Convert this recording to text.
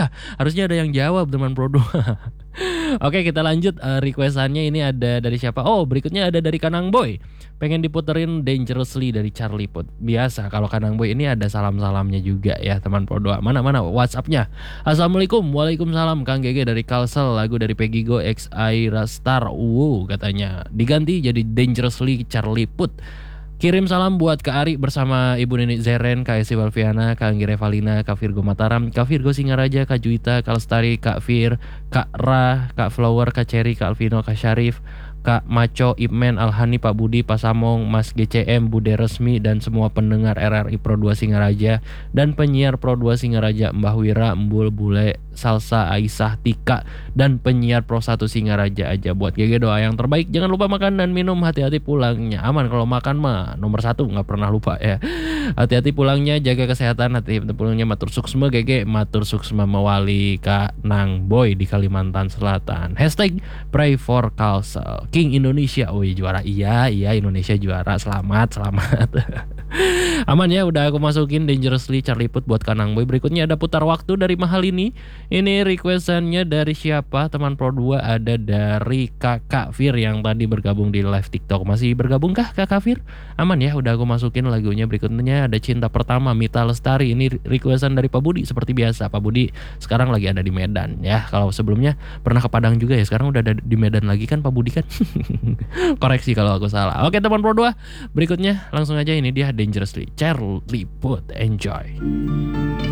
ya? Harusnya ada yang jawab teman Pro 2. Oke, kita lanjut. Requestannya ini ada dari siapa? Oh, berikutnya ada dari Kanang Boy. Pengen diputerin Dangerously dari Charlie Puth. Biasa kalau Kanang Boy ini ada salam-salamnya juga ya teman Pro 2. Mana WhatsAppnya? Assalamualaikum. Waalaikumsalam Kang GG dari Kalsel. Lagu dari Peggy Go X Aira Star. Katanya diganti jadi Dangerously Charlie Puth. Kirim salam buat Kak Ari bersama Ibu Nini Zeren, Kak Esi Walfiana, Kak Anggi Revalina, Kak Virgo Mataram, Kak Virgo Singaraja, Kak Juwita, Kak Lestari, Kak Fir, Kak Ra, Kak Flower, Kak Cherry, Kak Alvino, Kak Syarif, Kak Maco, Ipmen, Alhani, Pak Budi, Pak Samong, Mas GCM, Bude Resmi, dan semua pendengar RRI Pro 2 Singaraja, dan penyiar Pro 2 Singaraja, Mbah Wira, Mbul, Bule, Salsa, Aisyah, Tika, dan penyiar Pro 1 Singaraja aja. Buat GG doa yang terbaik. Jangan lupa makan dan minum, hati-hati pulangnya. Aman kalau makan mah nomor 1, nggak pernah lupa ya. Hati-hati pulangnya, jaga kesehatan, hati-hati pulangnya. Matur suksma GG, matur suksma mewali Kak Nang Boy di Kalimantan Selatan. Hashtag pray for Kalsel. King Indonesia, juara. Iya Indonesia juara. Selamat. Aman ya, udah aku masukin Dangerously Charlie Puth buat Kanang Boy. Berikutnya ada Putar Waktu dari Mahal ini requestannya dari siapa teman Pro 2? Ada dari Kakak Fir yang tadi bergabung di live TikTok. Masih bergabung kah Kakak Fir? Aman ya, udah aku masukin lagunya. Berikutnya ada Cinta Pertama Mita Lestari. Ini requestan dari Pak Budi seperti biasa. Pak Budi sekarang lagi ada di Medan ya. Kalau sebelumnya pernah ke Padang juga ya, sekarang udah ada di Medan lagi kan Pak Budi kan. Koreksi kalau aku salah. Oke teman Pro 2, berikutnya langsung aja, ini dia Dangerously Charlie Puth. Enjoy.